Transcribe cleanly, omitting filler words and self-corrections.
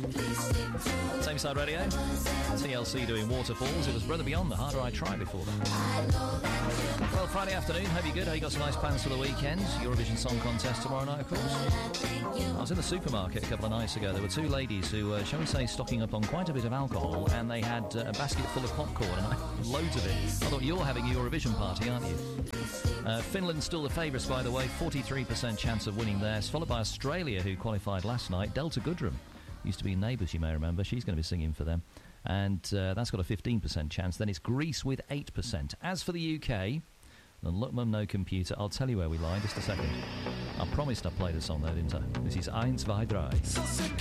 Same Side Radio. TLC doing Waterfalls. It was Brother Beyond, The Harder I Try before that. Well, Friday afternoon. Hope you're good. Hope you got some nice plans for the weekend. Eurovision Song Contest tomorrow night, of course. I was in the supermarket a couple of nights ago. There were two ladies who were, shall we say, stocking up on quite a bit of alcohol, and they had a basket full of popcorn, and loads of it. I thought, you're having a Eurovision party, aren't you? Finland's still the favourites, by the way. 43% chance of winning theirs, followed by Australia, who qualified last night. Delta Goodrem used to be neighbours, you may remember. She's going to be singing for them. And that's got a 15% chance. Then it's Greece with 8%. As for the UK, and look, Mum, no computer, I'll tell you where we lie in just a second. I promised I'd play the song, though, didn't I? This is 1, 2, 3.